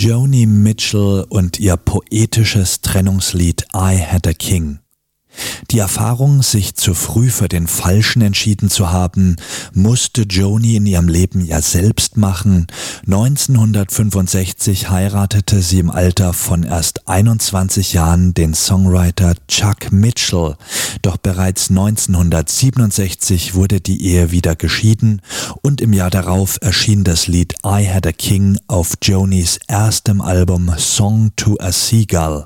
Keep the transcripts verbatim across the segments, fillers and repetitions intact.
Joni Mitchell und ihr poetisches Trennungslied I Had a King. Die Erfahrung, sich zu früh für den Falschen entschieden zu haben, musste Joni in ihrem Leben ja selbst machen. neunzehnhundertfünfundsechzig heiratete sie im Alter von erst einundzwanzig Jahren den Songwriter Chuck Mitchell. Doch bereits neunzehnhundertsiebenundsechzig wurde die Ehe wieder geschieden und im Jahr darauf erschien das Lied I Had a King auf Jonis erstem Album Song to a Seagull.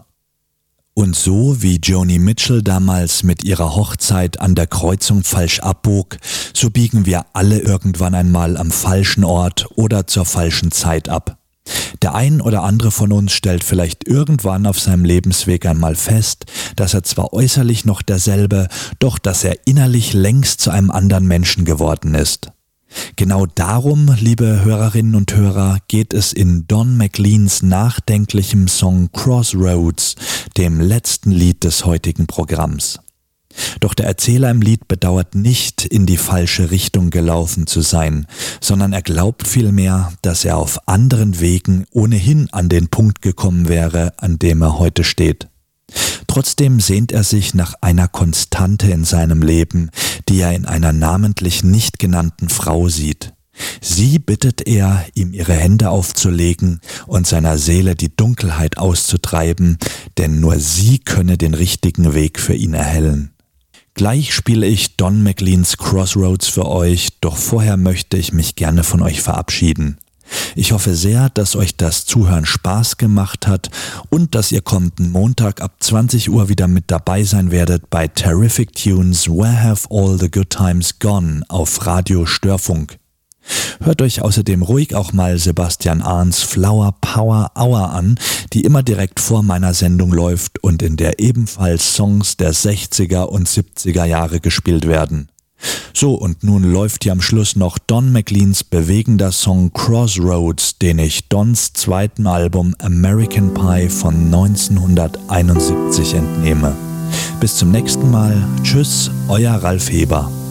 Und so wie Joni Mitchell damals mit ihrer Hochzeit an der Kreuzung falsch abbog, so biegen wir alle irgendwann einmal am falschen Ort oder zur falschen Zeit ab. Der ein oder andere von uns stellt vielleicht irgendwann auf seinem Lebensweg einmal fest, dass er zwar äußerlich noch derselbe, doch dass er innerlich längst zu einem anderen Menschen geworden ist. Genau darum, liebe Hörerinnen und Hörer, geht es in Don McLeans nachdenklichem Song Crossroads, dem letzten Lied des heutigen Programms. Doch der Erzähler im Lied bedauert nicht, in die falsche Richtung gelaufen zu sein, sondern er glaubt vielmehr, dass er auf anderen Wegen ohnehin an den Punkt gekommen wäre, an dem er heute steht. Trotzdem sehnt er sich nach einer Konstante in seinem Leben, die er in einer namentlich nicht genannten Frau sieht. Sie bittet er, ihm ihre Hände aufzulegen und seiner Seele die Dunkelheit auszutreiben, denn nur sie könne den richtigen Weg für ihn erhellen. Gleich spiele ich Don McLeans Crossroads für euch, doch vorher möchte ich mich gerne von euch verabschieden. Ich hoffe sehr, dass euch das Zuhören Spaß gemacht hat und dass ihr kommenden Montag ab zwanzig Uhr wieder mit dabei sein werdet bei Terrific Tunes Where Have All the Good Times Gone auf Radio Störfunk. Hört euch außerdem ruhig auch mal Sebastian Ahns Flower Power Hour an, die immer direkt vor meiner Sendung läuft und in der ebenfalls Songs der sechziger und siebziger Jahre gespielt werden. So, und nun läuft hier am Schluss noch Don McLeans bewegender Song Crossroads, den ich Dons zweiten Album American Pie von neunzehnhunderteinundsiebzig entnehme. Bis zum nächsten Mal. Tschüss, euer Ralf Heber.